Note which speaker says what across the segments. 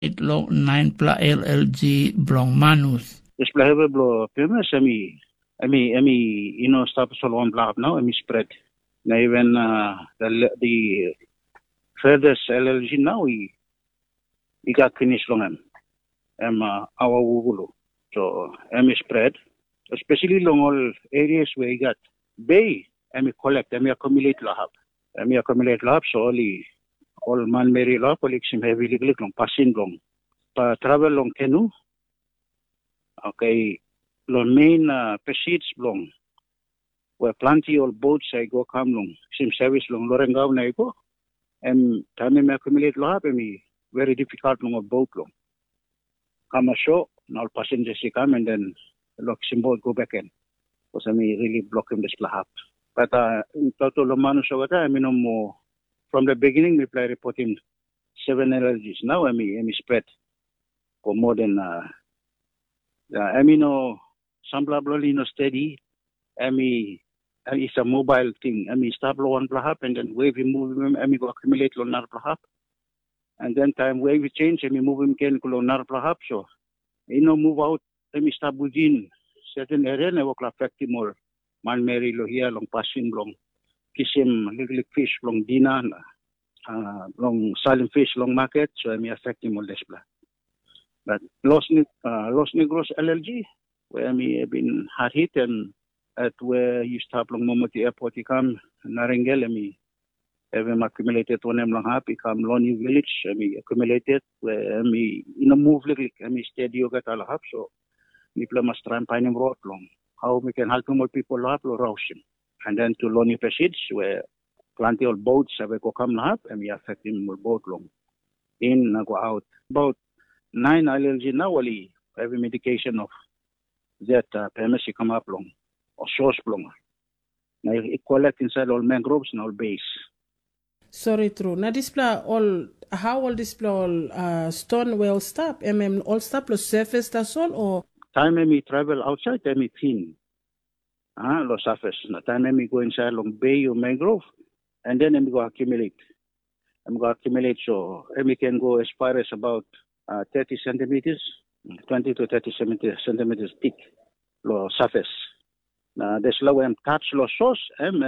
Speaker 1: Itlo 9 pla LLG blong manus.
Speaker 2: This plahebe blo famous ami stop so long blab now spread. Now even the furthest LLG now we got finished long our wugulu. So spread, especially long all areas where you got bay collect accumulate lahab so only all man mary lahab collection heavy long passing long travel long canoe. Okay, long main proceeds long where plenty of boats I go come long sim service long lorengau na go time accumulate lahab very difficult long a boat long come a show now passengers come and then look symbol go back in because really blocking this lahab. But in total Lomano Shawata, no more from the beginning we play reporting 7 LLGs. Now spread for more than no Sambla Blolino steady. It's a mobile thing. Stop low on Blahap and then wave we move him, go accumulate on Blahap. And then time wave we change and we move him can on Blahap. So move out, stop within certain area and will affect him more. Man Mary Lohia long passing long kisim little fish long dinner long selling fish long market so affect him all this blah. But Los Negros LLG where have been hard hit and at where you stop long Momoti airport you come Naringel have accumulated one long happy come Lonely Village accumulated where move like steady yoga talahap so people must try and find him road long. How we can help more people up or Roshan. And then to Loni Peshits, where plenty of boats have go come up and we affect him more boat long. In go out. About 9 LLG now only have medication of that permission come up long or source long. Now it collect inside all mangroves and all base.
Speaker 3: Sorry, true. Now display all how all display all stone well stop? All stop the surface that's all or
Speaker 2: time travel outside, thin. Low surface. Time go inside long bay or mangrove, and then go accumulate. So can go as far as about 30 centimeters, 20 to 30 centimeters thick, low surface. Now this low touch low source,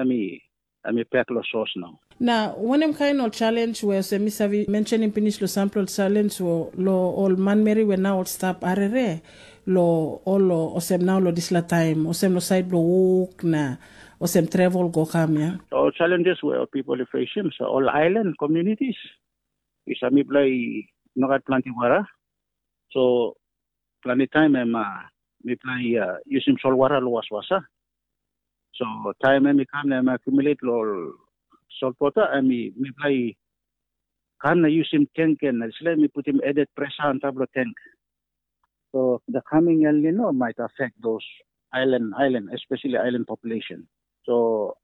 Speaker 2: pack low source now.
Speaker 3: Now, when I'm kind of challenge where Semisavi mentioning finish lo sample challenge lo all man Mary when now stop arere lo all osem now lo disla time osem lo side lo walk na osem travel go come ya.
Speaker 2: All challenges where people are facing so all island communities is play nogat plenty wara so plenty time we play using sol wara lo waswasa so time come accumulate lo saltwater me play can use him tank and let me put him added pressure on top of tank. So the coming El Nino might affect those island, especially island population. So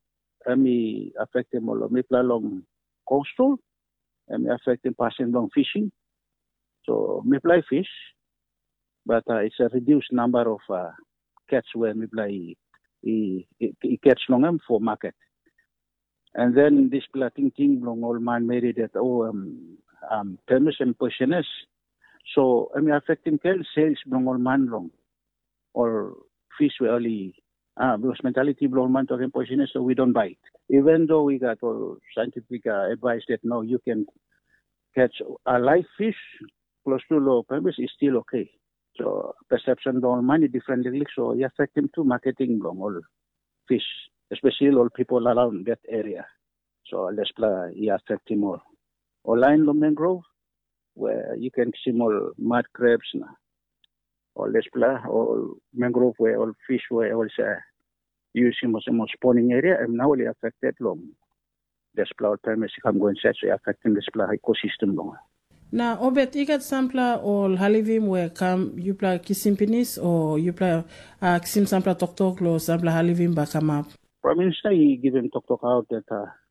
Speaker 2: me affect him all me play along coastal and me affect him passing along fishing. So me play fish, but it's a reduced number of catch where me play he catch long him for market. And then this plotting thing long old man made that permission positioners. So affecting sales long old man long or fish we only because mentality long man talking positioners so we don't buy it. Even though we got all scientific advice that no you can catch a live fish close to low premise is still okay. So perception long money differently so you affect him to marketing long all fish. Especially all people around that area. So let's play, you affect him more. Or line lo mangrove, where you can see more mud crabs now. Or let's play, or mangrove where all fish where also using more spawning area, and now only affected long. Let's play all permits come going set, so affecting this play ecosystem long.
Speaker 3: Now, Obet, you got sampler or halivim where come you play kisimpinis or you play kisim sampler tok lo sampler halivim ba come up.
Speaker 2: Prime Minister, he give him talk out that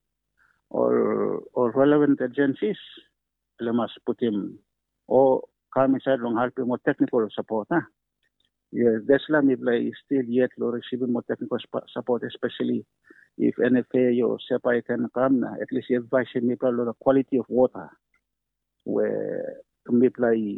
Speaker 2: all relevant agencies, they must put him or come inside long help him more technical support. Yeah, that's why is still yet receiving more technical support, especially if NFA or SEPA can come, at least advise him the quality of water, where me play